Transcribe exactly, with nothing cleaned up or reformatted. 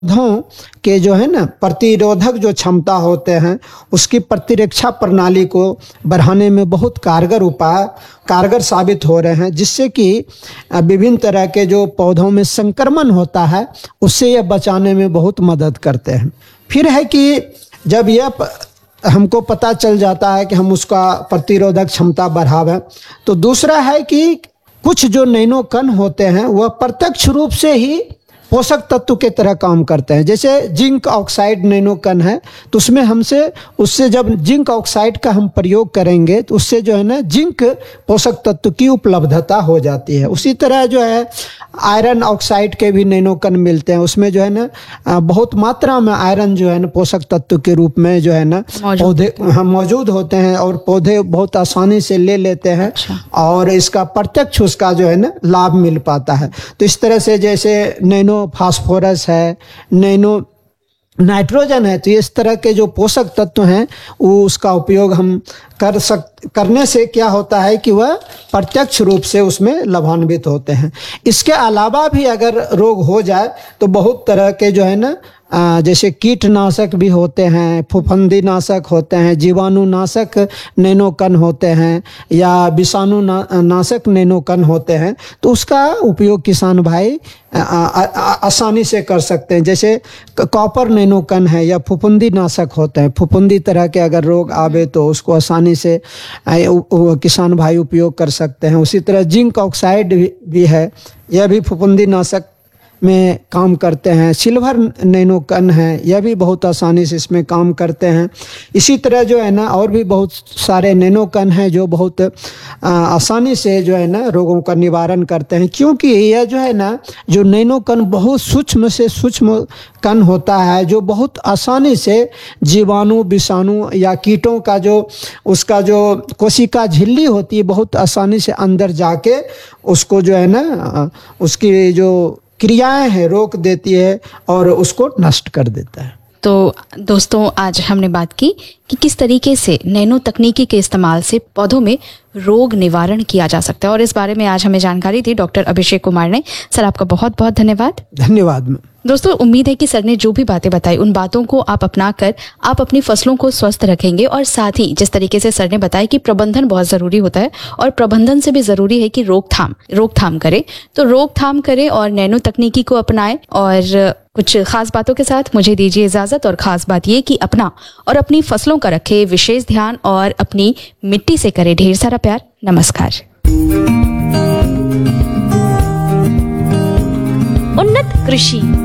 पौधों के जो है ना प्रतिरोधक जो क्षमता होते हैं उसकी प्रतिरक्षा प्रणाली को बढ़ाने में बहुत कारगर उपाय कारगर साबित हो रहे हैं, जिससे कि विभिन्न तरह के जो पौधों में संक्रमण होता है उससे यह बचाने में बहुत मदद करते हैं। फिर है कि जब यह हमको पता चल जाता है कि हम उसका प्रतिरोधक क्षमता बढ़ावें, तो दूसरा है कि कुछ जो नैनो कण होते हैं वह प्रत्यक्ष रूप से ही पोषक तत्व के तरह काम करते हैं। जैसे जिंक ऑक्साइड नैनो कण है, तो उसमें हमसे उससे जब जिंक ऑक्साइड का हम प्रयोग करेंगे तो उससे जो है ना जिंक पोषक तत्व की उपलब्धता हो जाती है। उसी तरह जो है आयरन ऑक्साइड के भी नैनो कण मिलते हैं, उसमें जो है ना बहुत मात्रा में आयरन जो है ना पोषक तत्व के रूप में जो है ना पौधे मौजूद होते हैं और पौधे बहुत आसानी से ले लेते हैं। अच्छा। और इसका प्रत्यक्ष उसका जो है ना लाभ मिल पाता है। तो इस तरह से जैसे नैनो फास्फोरस है, नैनो नाइट्रोजन है, तो इस तरह के जो पोषक तत्व हैं वो उसका उपयोग हम कर सक करने से क्या होता है कि वह प्रत्यक्ष रूप से उसमें लाभान्वित होते हैं। इसके अलावा भी अगर रोग हो जाए तो बहुत तरह के जो है ना जैसे कीटनाशक भी होते हैं, फफूंदी नाशक होते हैं, जीवाणु नाशक नैनो कण होते हैं या विषाणु ना, नाशक नैनो कण होते हैं, तो उसका उपयोग किसान भाई आसानी से कर सकते हैं। जैसे कॉपर नैनो कण है या फफूंदी नाशक होते हैं, फफूंदी तरह के अगर रोग आवे तो उसको आसानी से किसान भाई उपयोग कर सकते हैं। उसी तरह जिंक ऑक्साइड भी है, यह भी फफूंदी नाशक में काम करते हैं। सिल्वर नैनो कण है, यह भी बहुत आसानी से इसमें काम करते हैं। इसी तरह जो है ना और भी बहुत सारे नैनो कण हैं जो बहुत आसानी से जो है ना रोगों का निवारण करते हैं, क्योंकि यह जो है ना जो नैनो कण बहुत सूक्ष्म से सूक्ष्म कण होता है जो बहुत आसानी से जीवाणु विषाणु या कीटों का जो उसका जो कोशिका झिल्ली होती है बहुत आसानी से अंदर जाके उसको जो है ना उसकी जो क्रियाएं हैं रोक देती है और उसको नष्ट कर देता है। तो दोस्तों आज हमने बात की कि किस तरीके से नैनो तकनीकी के इस्तेमाल से पौधों में रोग निवारण किया जा सकता है और इस बारे में आज हमें जानकारी दी डॉक्टर अभिषेक कुमार ने। सर आपका बहुत बहुत धन्यवाद। धन्यवाद। दोस्तों उम्मीद है कि सर ने जो भी बातें बताई उन बातों को आप अपनाकर आप अपनी फसलों को स्वस्थ रखेंगे और साथ ही जिस तरीके से सर ने बताया कि प्रबंधन बहुत जरूरी होता है और प्रबंधन से भी जरूरी है कि रोकथाम रोकथाम करें, तो रोकथाम करें और नैनो तकनीकी को अपनाएं। और कुछ खास बातों के साथ मुझे दीजिए इजाजत और खास बात ये कि अपना और अपनी फसलों का रखें विशेष ध्यान और अपनी मिट्टी से करें ढेर सारा प्यार। नमस्कार। उन्नत कृषि